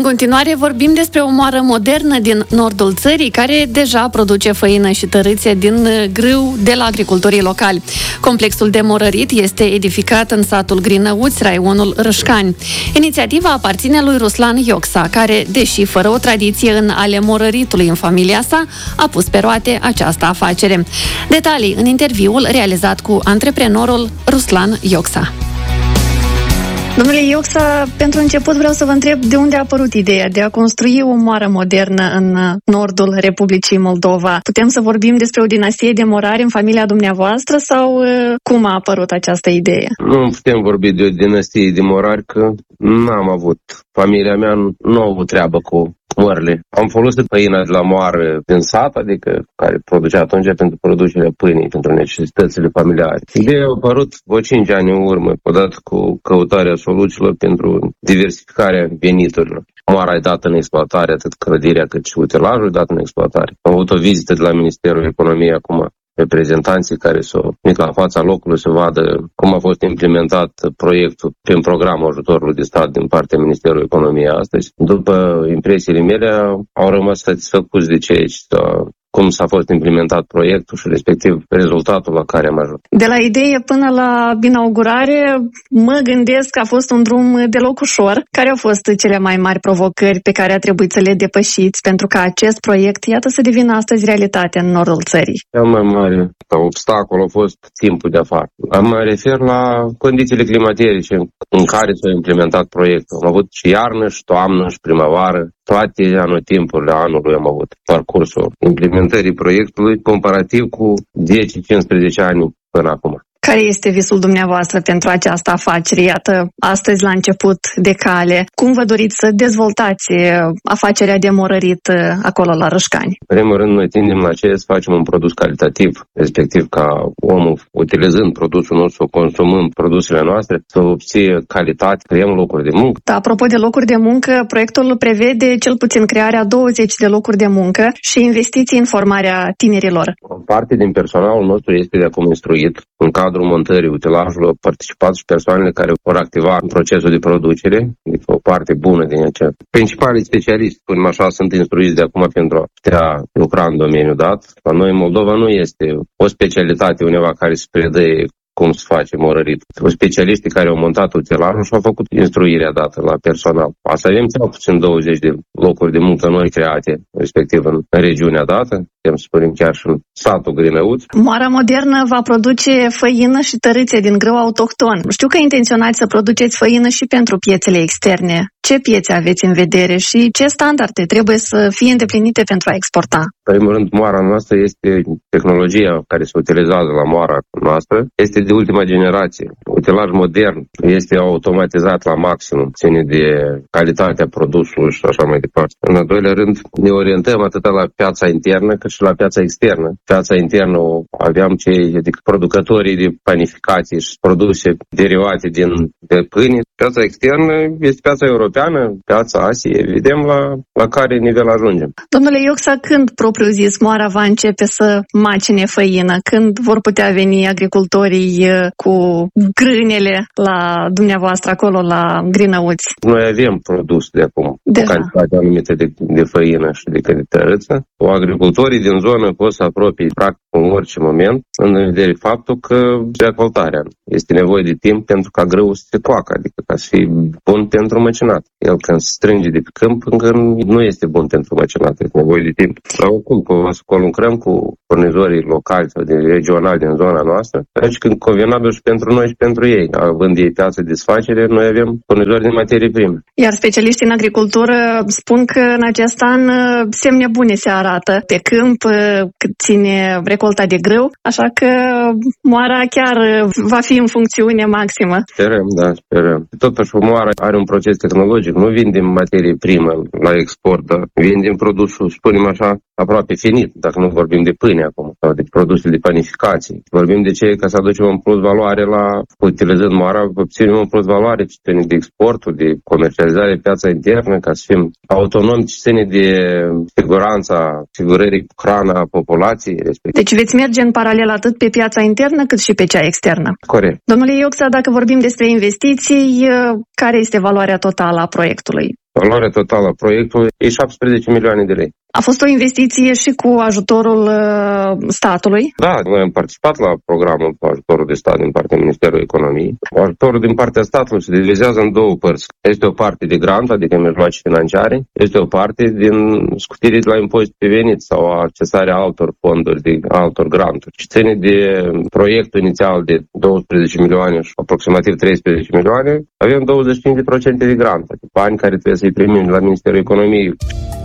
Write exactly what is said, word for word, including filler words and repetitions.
În continuare vorbim despre o moară modernă din nordul țării care deja produce făină și tărâțe din grâu de la agricultorii locali. Complexul de morărit este edificat în satul Grinăuți, raionul Râșcani. Inițiativa aparține lui Ruslan Ioxa, care, deși fără o tradiție în ale morăritului în familia sa, a pus pe roate această afacere. Detalii în interviul realizat cu antreprenorul Ruslan Ioxa. Domnule Ioxa, pentru început vreau să vă întreb de unde a apărut ideea de a construi o moară modernă în nordul Republicii Moldova. Putem să vorbim despre o dinastie de morari în familia dumneavoastră sau cum a apărut această idee? Nu putem vorbi de o dinastie de morari, că n-am avut. Familia mea nu a avut treabă cu mările. Am folosit făina de la moară din sat, adică care producea atunci pentru producerea pâinii, pentru necesitățile familiare. Ideea a apărut vreo cinci ani în urmă, odată cu căutarea soluțiilor pentru diversificarea veniturilor. Moara e dată în exploatare, atât clădirea cât și utilajul e dat în exploatare. Am avut o vizită de la Ministerul Economiei acum, reprezentanții care s-au venit la fața locului să vadă cum a fost implementat proiectul prin programul ajutorului de stat din partea Ministerului Economiei astăzi. După impresiile mele, au rămas satisfăcuți de ceea ce s-a cum s-a fost implementat proiectul și respectiv rezultatul la care am ajuns. De la idee până la inaugurare, mă gândesc că a fost un drum deloc ușor. Care au fost cele mai mari provocări pe care a trebuit să le depășiți pentru ca acest proiect, iată, să devină astăzi realitate în nordul țării? Cel mai mare obstacol a fost timpul de afară. Mă refer la condițiile climaterice în care s-a implementat proiectul. Am avut și iarnă, și toamnă, și primăvară. Toate anotimpurile anului am avut parcursul implementării proiectului comparativ cu zece cincisprezece ani până acum. Care este visul dumneavoastră pentru această afacere? Iată, astăzi la început de cale. Cum vă doriți să dezvoltați afacerea de morărit acolo la Râșcani? În primul rând, noi tindem la ce să facem un produs calitativ, respectiv ca omul, utilizând produsul nostru, consumând produsele noastre, să obție calitate, creăm locuri de muncă. Da, apropo de locuri de muncă, proiectul prevede cel puțin crearea douăzeci de locuri de muncă și investiții în formarea tinerilor. O parte din personalul nostru este de acum instruit. În cadrul montării utilajului au participat și persoanele care vor activa în procesul de producere, deci o parte bună din acea. Principalii specialiști, spunem așa, sunt instruiți de acum pentru a putea lucra în domeniul dat. La noi în Moldova nu este o specialitate undeva care se predă cum se face morărit. Specialiștii care au montat utilajul și au făcut instruirea dată la personal. Asta avem cel puțin douăzeci de locuri de muncă noi create, respectiv în regiunea dată, putem să spunem chiar și în satul Grinăuți. Moara modernă va produce făină și tărâțe din grâu autohton. Știu că intenționați să produceți făină și pentru piețele externe. Ce piețe aveți în vedere și ce standarde trebuie să fie îndeplinite pentru a exporta? În primul rând, moara noastră este tehnologia care se utilizează la moara noastră, este de ultima generație. Utilaj modern este automatizat la maximum, ține de calitatea produsului și așa mai departe. În al doilea rând, ne orientăm atât la piața internă cât și la piața externă. Piața internă aveam cei, adică producătorii de panificații și produse derivate din de pâine. Piața externă este piața europeană, piața Asiei. Vedem la, la care nivel ajungem. Domnule Ioxa, când propriu zis moara va începe să macine făină? Când vor putea veni agricultorii cu grânele la dumneavoastră acolo la Grinăuți? Noi avem produs de acum, de o cantitate anumită de, de făină și de tărâță. Agricultorii din zonă pot să apropie practic în orice moment, în vedere faptul că recoltarea este nevoie de timp pentru ca grâul să se coacă, adică ca să fie bun pentru măcinat. El când se strânge de pe câmp, încă nu este bun pentru măcinat, este nevoie de timp. Sau cum, că lucrăm cu furnizorii locali sau de regionali din zona noastră, deci când convenabil și pentru noi și pentru ei. Având ei piață de desfacere, noi avem furnizori de materii prime. Iar specialiștii în agricultură spun că în acest an semne bune se arată pe câmp, cât ține recolta de grâu, așa că moara chiar va fi în funcțiune maximă. Sperăm, da, sperăm. Totuși, moara are un proces tehnologic. Nu vindem materie primă la export, dar vindem produsul, spunem așa, aproape finit, dacă nu vorbim de pâine acum, sau de produse de panificații. Vorbim de ce ca să aducem un plus valoare la, utilizând moara, obținem un plus valoare ce ține de exportul, de comercializare pe piața internă, ca să fim autonomi, ce ține de siguranța, sigurării cu hrana a populației. Respectiv. Deci veți merge în paralel atât pe piața internă cât și pe cea externă. Corect. Domnule Ioxa, dacă vorbim despre investiții, care este valoarea totală a proiectului? Valoarea totală a proiectului e șaptesprezece milioane de lei. A fost o investiție și cu ajutorul uh, statului? Da, noi am participat la programul cu ajutorul de stat din partea Ministerului Economiei. Ajutorul din partea statului se divizează în două părți. Este o parte de grant, adică mijloace financiare, este o parte din scutire de la impozit pe venit sau accesarea altor fonduri, de altor granturi. Și ține de proiectul inițial de douăsprezece milioane și aproximativ treisprezece milioane, avem douăzeci și cinci la sută de grant, adică bani care trebuie să-i primim la Ministerul Economiei.